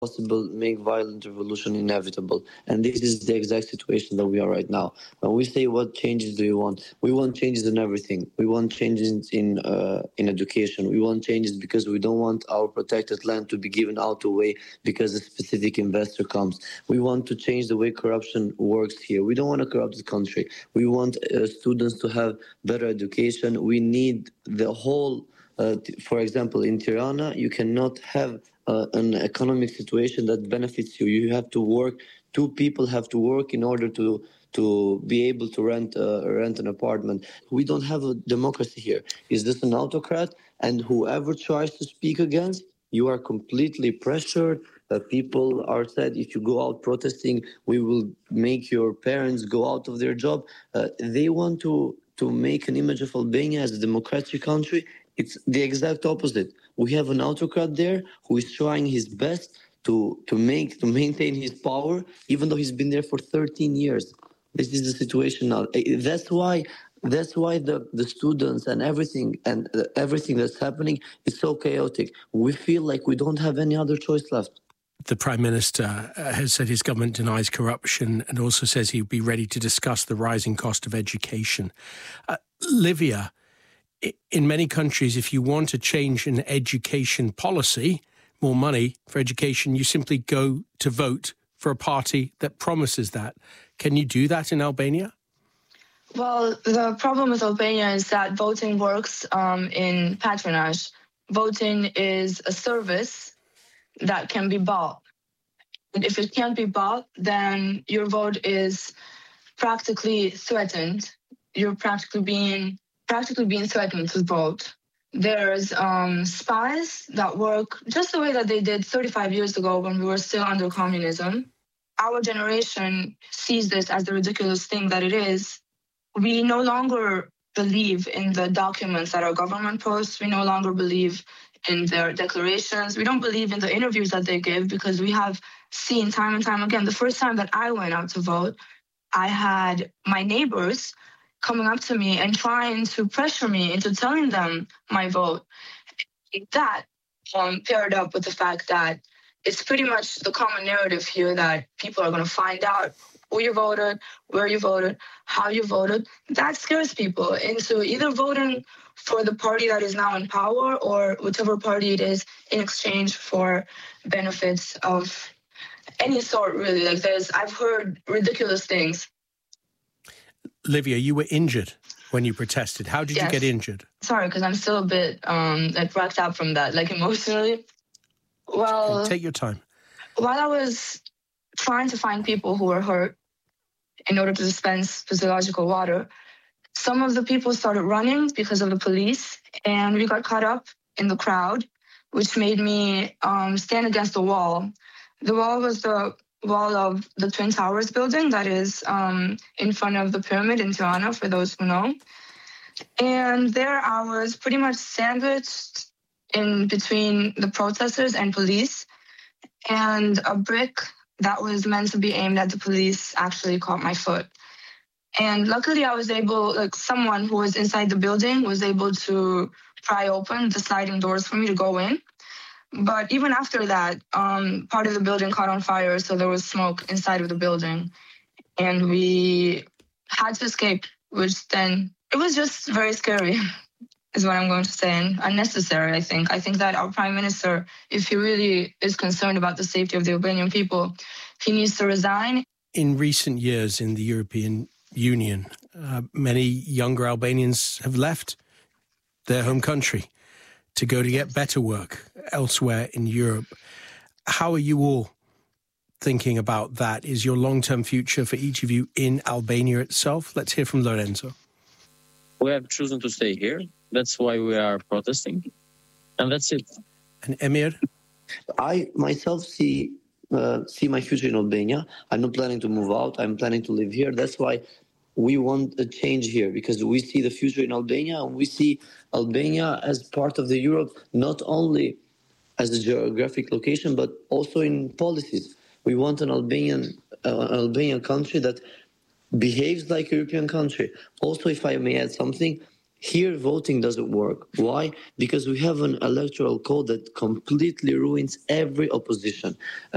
possible make violent revolution inevitable. And this is the exact situation that we are right now. When we say what changes do you want, we want changes in everything. We want changes in education. We want changes because we don't want our protected land to be given out away because a specific investor comes. We want to change the way corruption works here. We don't want to corrupt the country. We want students to have better education. We need the whole. For example, in Tirana, you cannot have an economic situation that benefits you. You have to work. Two people have to work in order to be able to rent an apartment. We don't have a democracy here. Is this an autocrat? And whoever tries to speak against, you are completely pressured. People are said, if you go out protesting, we will make your parents go out of their job. They want to make an image of Albania as a democratic country. It's the exact opposite. We have an autocrat there who is trying his best to maintain his power, even though he's been there for 13 years. This is the situation now. That's why the students and everything that's happening is so chaotic. We feel like we don't have any other choice left. The Prime Minister has said his government denies corruption and also says he'd be ready to discuss the rising cost of education. Livia, in many countries, if you want to change an education policy, more money for education, you simply go to vote for a party that promises that. Can you do that in Albania? Well, the problem with Albania is that voting works in patronage. Voting is a service that can be bought. And if it can't be bought, then your vote is practically threatened. You're practically being threatened to vote. There's spies that work just the way that they did 35 years ago when we were still under communism. Our generation sees this as the ridiculous thing that it is. We no longer believe in the documents that our government posts. We no longer believe in their declarations. We don't believe in the interviews that they give because we have seen time and time again. The first time that I went out to vote, I had my neighbors coming up to me and trying to pressure me into telling them my vote. That paired up with the fact that it's pretty much the common narrative here that people are going to find out who you voted, where you voted, how you voted. That scares people into either voting for the party that is now in power or whichever party it is in exchange for benefits of any sort, really. I've heard ridiculous things. Livia, you were injured when you protested. How did you get injured? Sorry, because I'm still a bit racked up from that, emotionally. Well, okay, take your time. While I was trying to find people who were hurt in order to dispense physiological water, some of the people started running because of the police, and we got caught up in the crowd, which made me stand against the wall. The wall was the wall of the Twin Towers building that is in front of the pyramid in Tirana, for those who know. And there I was pretty much sandwiched in between the protesters and police, and a brick that was meant to be aimed at the police actually caught my foot. And luckily I was able, someone who was inside the building was able to pry open the sliding doors for me to go in. But even after that, part of the building caught on fire, so there was smoke inside of the building. And we had to escape, which then, it was just very scary, is what I'm going to say, and unnecessary, I think. I think that our Prime Minister, if he really is concerned about the safety of the Albanian people, he needs to resign. In recent years in the European Union, many younger Albanians have left their home country to go to get better work elsewhere in Europe. How are you all thinking about that? Is your long-term future for each of you in Albania itself? Let's hear from Lorenzo. We have chosen to stay here. That's why we are protesting. And that's it. And Emir? I myself see my future in Albania. I'm not planning to move out. I'm planning to live here. That's why we want a change here, because we see the future in Albania, and we see Albania as part of the Europe, not only as a geographic location, but also in policies. We want an Albanian country that behaves like a European country. Also, if I may add something, here voting doesn't work. Why? Because we have an electoral code that completely ruins every opposition.